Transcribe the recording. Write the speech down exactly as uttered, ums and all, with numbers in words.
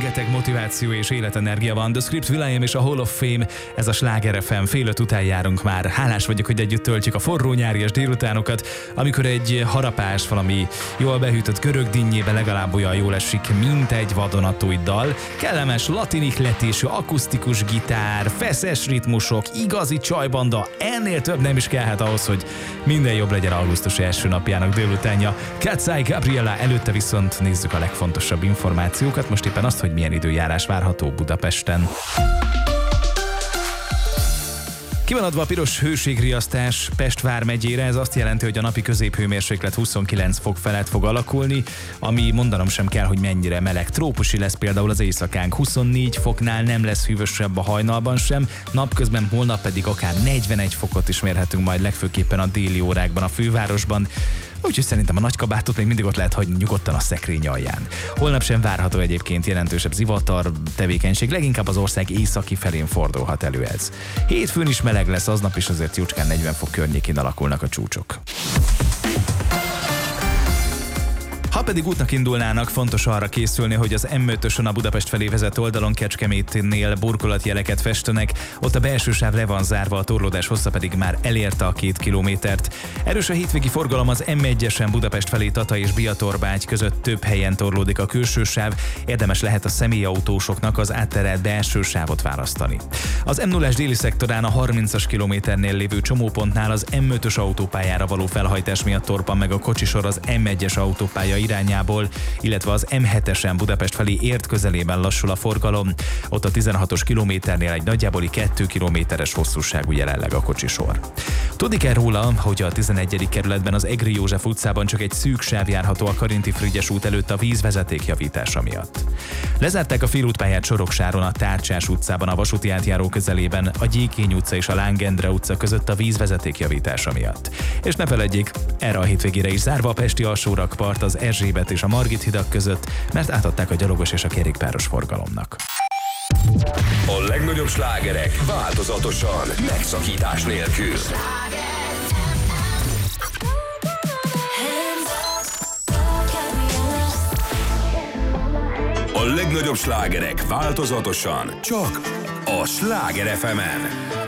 rengeteg motiváció és életenergia van. The Script Will.i.am és a Hall of Fame, ez a Sláger ef em, fél öt után járunk már. Hálás vagyok, hogy együtt töltjük a forró nyárias délutánokat, amikor egy harapás, valami jól behűtött görög dinnyébe legalább olyan jól esik, mint egy vadonatúj dal. Kellemes latinikletésű, akusztikus gitár, feszes ritmusok, igazi csajbanda, ennél több nem is kellhet ahhoz, hogy minden jobb legyen augusztus első napjának délutánja. Katsai Gabriella, előtte viszont nézzük a legfontosabb információkat, most éppen azt, hogy milyen időjárás várható Budapesten. Ki van adva a piros hőségriasztás Pest vármegyére, ez azt jelenti, hogy a napi középhőmérséklet huszonkilenc fok felett fog alakulni, ami mondanom sem kell, hogy mennyire meleg. Trópusi lesz például az éjszakánk, huszonnégy foknál nem lesz hűvösebb a hajnalban sem, napközben holnap pedig akár negyvenegy fokot is mérhetünk majd legfőképpen a déli órákban a fővárosban. Úgyhogy szerintem a nagykabátot még mindig ott lehet hagyni nyugodtan a szekrény alján. Holnap sem várható egyébként jelentősebb zivatar tevékenység, leginkább az ország északi felén fordulhat elő ez. Hétfőn is meleg lesz, aznap is azért jócskán negyven fok környékén alakulnak a csúcsok. Ha pedig útnak indulnának, fontos arra készülni, hogy az em ötösön a Budapest felé vezet oldalon Kecskemétnél burkolatjeleket festenek, ott a belső sáv le van zárva, a torlódás hossza pedig már elérte a két kilométert. Erős a hétvégi forgalom az em egyesen Budapest felé Tata és Biatorbágy között, több helyen torlódik a külső sáv, érdemes lehet a személyautósoknak az átterelt belső sávot választani. Az em nullás déli szektorán a harmincas kilométernél lévő csomópontnál az em ötös autópályára való felhajtás miatt torpan meg a kocsisor az em egyes autópálya irányából, illetve az em hetesen Budapest felé ért közelében lassul a forgalom. Ott a tizenhatos kilométernél egy nagyjáboli két kilométeres hosszúságú jelenleg a kocsisor. Tudni kell róla, hogy a tizenegyedik kerületben az Egri József utcában csak egy szűk sáv járható a Karinti Frigyes út előtt a vízvezeték javítása miatt. Lezárták a félútpályát Soroksáron, a Tárcsás utcában a vasúti átjáró közelében, a Gyékény utca és a Lángendre utca között a vízvezeték javítása miatt. És ne feledjék, erre a hétvégére is zárva a pesti alsórakpart az Erzsébet és a Margit hidak között, mert átadták a gyalogos és a kerékpáros forgalomnak. A legnagyobb slágerek változatosan, megszakítás nélkül. A legnagyobb slágerek változatosan, csak a Sláger ef emen.